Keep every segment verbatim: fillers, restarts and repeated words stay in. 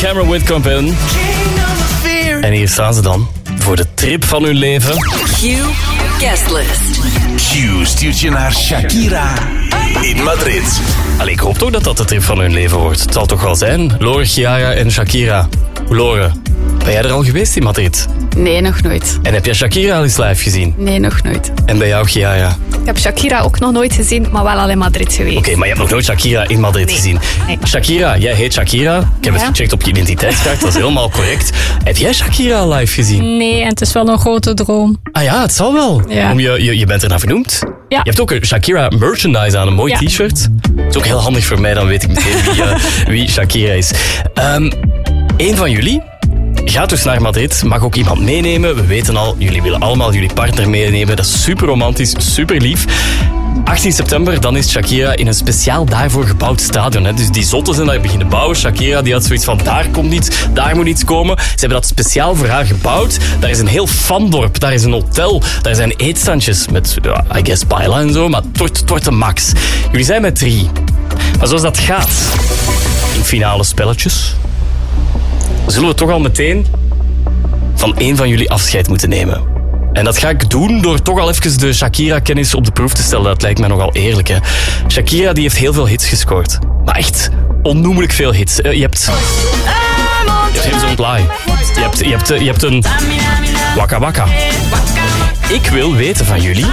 Cameron Whitcomb in. En hier staan ze dan. Voor de trip van hun leven. Q Guestlist. Q stuurt je naar Shakira in Madrid. Allee, ik hoop toch dat dat de trip van hun leven wordt. Het zal toch wel zijn. Lore, Chiara en Shakira. Lore, ben jij er al geweest in Madrid? Nee, nog nooit. En heb jij Shakira al eens live gezien? Nee, nog nooit. En bij jou, Chiara? Ik heb Shakira ook nog nooit gezien, maar wel al in Madrid geweest. Oké, okay, maar je hebt nog nooit Shakira in Madrid nee. gezien. Nee. Shakira, jij heet Shakira. Ik heb ja. het gecheckt op je identiteitskaart, dat is helemaal correct. Heb jij Shakira al live gezien? Nee, en het is wel een grote droom. Ah ja, het zal wel. Ja. Om je, je, je bent er naar vernoemd. Ja. Je hebt ook een Shakira merchandise aan, een mooi ja. t-shirt. Dat is ook heel handig voor mij, dan weet ik meteen wie, uh, wie Shakira is. Um, Eén van jullie gaat dus naar Madrid, mag ook iemand meenemen. We weten al, jullie willen allemaal jullie partner meenemen. Dat is super romantisch, super lief. achttien september, dan is Shakira in een speciaal daarvoor gebouwd stadion. Hè. Dus die zotten zijn daar beginnen bouwen. Shakira die had zoiets van, daar komt iets, daar moet iets komen. Ze hebben dat speciaal voor haar gebouwd. Daar is een heel fandorp, daar is een hotel, daar zijn eetstandjes met, ja, I guess, paella en zo, maar het wordt, het wordt een max. Jullie zijn met drie. Maar zoals dat gaat, in finale spelletjes, zullen we toch al meteen van één van jullie afscheid moeten nemen. En dat ga ik doen door toch al even de Shakira-kennis op de proef te stellen. Dat lijkt mij nogal eerlijk, hè. Shakira die heeft heel veel hits gescoord. Maar echt onnoemelijk veel hits. Uh, je hebt... Je hebt Hips Don't Lie. Je hebt, je hebt, je hebt een... Waka Waka. Ik wil weten van jullie...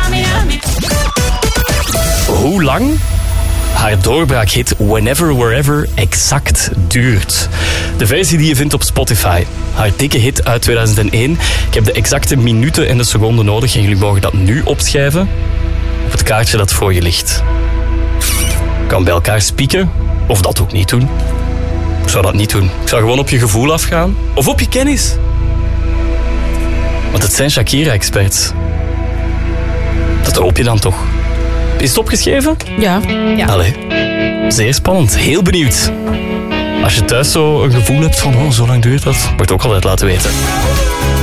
Hoe lang haar doorbraakhit Whenever Wherever exact duurt. De versie die je vindt op Spotify. Haar dikke hit uit tweeduizend één. Ik heb de exacte minuten en de seconden nodig en jullie mogen dat nu opschrijven op het kaartje dat voor je ligt. Je kan bij elkaar spieken of dat ook niet doen. Ik zou dat niet doen. Ik zou gewoon op je gevoel afgaan of op je kennis. Want het zijn Shakira-experts. Dat hoop je dan toch. Is het opgeschreven? Ja. Ja. Allee, zeer spannend. Heel benieuwd. Als je thuis zo een gevoel hebt van, oh, zo lang duurt dat, moet je het ook altijd laten weten.